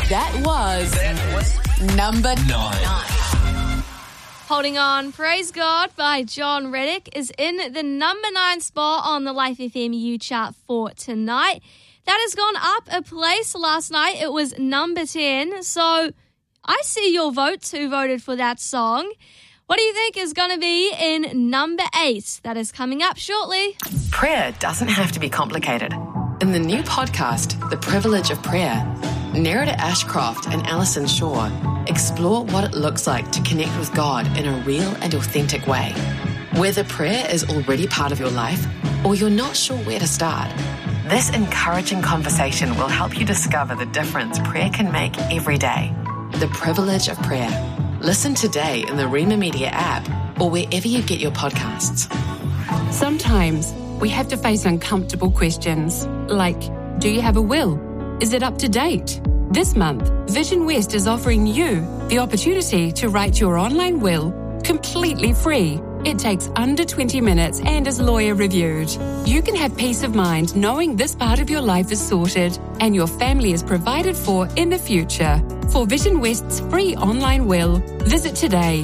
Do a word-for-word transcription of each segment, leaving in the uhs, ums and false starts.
That was, that was number nine. nine. Holding On, Praise God by John Reddick is in the number nine spot on the Life F M U chart for tonight. That has gone up a place last night. It was number ten. So I see your votes who voted for that song. What do you think is going to be in number eight? That is coming up shortly. Prayer doesn't have to be complicated. In the new podcast, The Privilege of Prayer, Nerida Ashcroft and Alison Shaw explore what it looks like to connect with God in a real and authentic way. Whether prayer is already part of your life or you're not sure where to start, this encouraging conversation will help you discover the difference prayer can make every day. The Privilege of Prayer. Listen today in the Rema Media app or wherever you get your podcasts. Sometimes we have to face uncomfortable questions like, do you have a will? Is it up to date? This month, Vision West is offering you the opportunity to write your online will completely free. It takes under twenty minutes and is lawyer reviewed. You can have peace of mind knowing this part of your life is sorted and your family is provided for in the future. For Vision West's free online will, visit today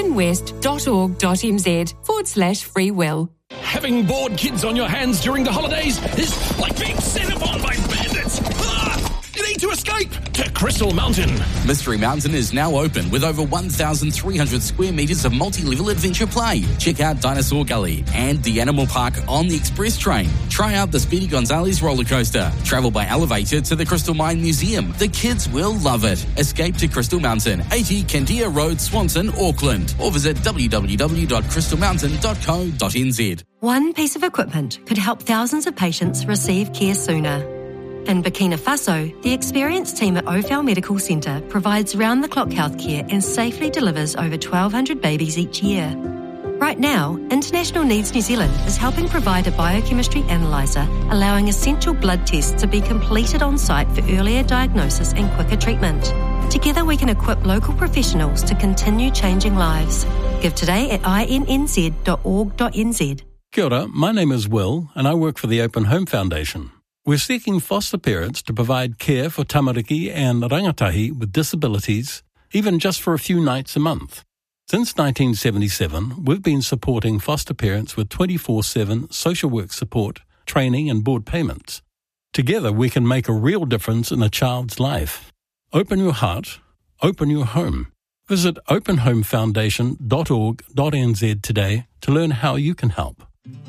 visionwest.org.nz forward slash free will. Having bored kids on your hands during the holidays is like being set upon by bandits. Ah! You need to escape to Crystal Mountain. Mystery Mountain is now open with over one thousand three hundred square metres of multi-level adventure play. Check out Dinosaur Gully and the Animal Park on the express train. Try out the Speedy Gonzales roller coaster. Travel by elevator to the Crystal Mine Museum. The kids will love it. Escape to Crystal Mountain, eighty Candia Road, Swanson, Auckland. Or visit w w w dot crystal mountain dot co dot n z. One piece of equipment could help thousands of patients receive care sooner. In Burkina Faso, the experienced team at Ophel Medical Centre provides round-the-clock healthcare and safely delivers over twelve hundred babies each year. Right now, International Needs New Zealand is helping provide a biochemistry analyser, allowing essential blood tests to be completed on site for earlier diagnosis and quicker treatment. Together we can equip local professionals to continue changing lives. Give today at i n n z dot org dot n z. Kia ora, my name is Will and I work for the Open Home Foundation. We're seeking foster parents to provide care for tamariki and rangatahi with disabilities, even just for a few nights a month. Since nineteen seventy-seven, we've been supporting foster parents with twenty-four seven social work support, training and board payments. Together we can make a real difference in a child's life. Open your heart, open your home. Visit open home foundation dot org dot n z today to learn how you can help.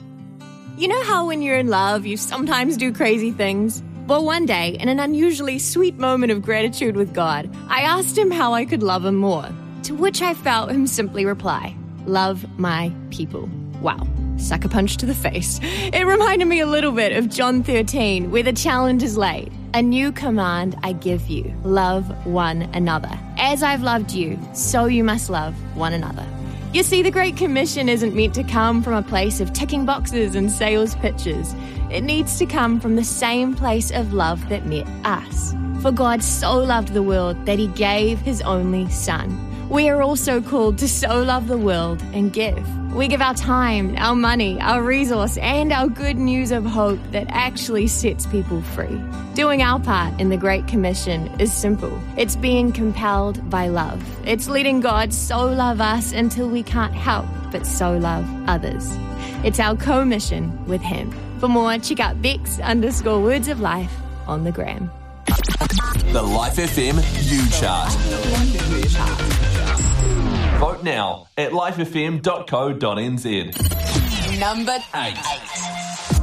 You know how when you're in love, you sometimes do crazy things? Well, one day, in an unusually sweet moment of gratitude with God, I asked him how I could love him more, to which I felt him simply reply, love my people. Wow, sucker punch to the face. It reminded me a little bit of John thirteen, where the challenge is laid. A new command I give you, love one another. As I've loved you, so you must love one another. You see, the Great Commission isn't meant to come from a place of ticking boxes and sales pitches. It needs to come from the same place of love that met us. For God so loved the world that he gave his only Son. We are also called to so love the world and give. We give our time, our money, our resource, and our good news of hope that actually sets people free. Doing our part in the Great Commission is simple. It's being compelled by love. It's letting God so love us until we can't help but so love others. It's our co-mission with him. For more, check out Bex underscore Words of Life on the gram. The Life F M U-Chart. Vote now at life f m dot co dot n z. Number eight.